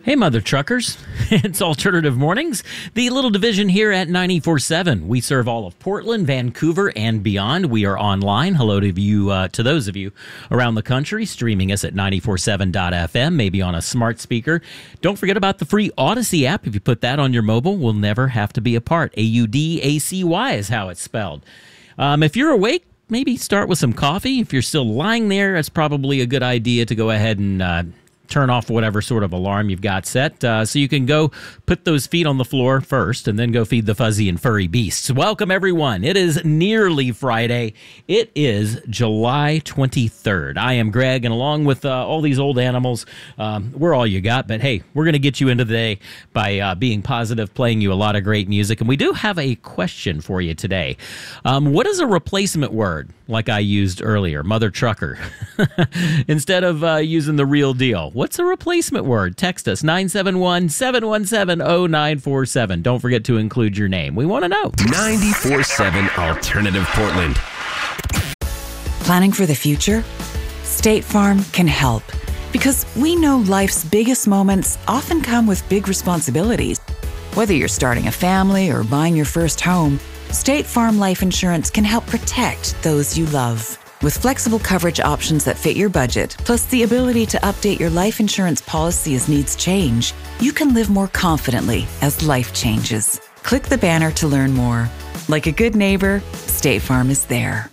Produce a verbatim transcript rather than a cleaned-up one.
Hey, Mother Truckers. It's Alternative Mornings, the little division here at ninety-four seven. We serve all of Portland, Vancouver, and beyond. We are online. Hello to you, uh, to those of you around the country, streaming us at ninety-four seven dot f m, maybe on a smart speaker. Don't forget about the free Odyssey app. If you put that on your mobile, we'll never have to be apart. A U D A C Y is how it's spelled. Um, if you're awake, maybe start with some coffee. If you're still lying there, it's probably a good idea to go ahead and uh, turn off whatever sort of alarm you've got set, uh, so you can go put those feet on the floor first and then go feed the fuzzy and furry beasts. Welcome, everyone. It is nearly Friday. It is July twenty-third. I am Greg, and along with uh, all these old animals, um, we're all you got. But hey, we're going to get you into the day by uh, being positive, playing you a lot of great music. And we do have a question for you today. Um, what is a replacement word, like I used earlier, Mother Trucker, instead of uh, using the real deal? What's a replacement word? Text us, nine seven one, seven one seven, zero nine four seven. Don't forget to include your name. We want to know. ninety-four seven Alternative Portland. Planning for the future? State Farm can help, because we know life's biggest moments often come with big responsibilities. Whether you're starting a family or buying your first home, State Farm Life Insurance can help protect those you love. With flexible coverage options that fit your budget, plus the ability to update your life insurance policy as needs change, you can live more confidently as life changes. Click the banner to learn more. Like a good neighbor, State Farm is there.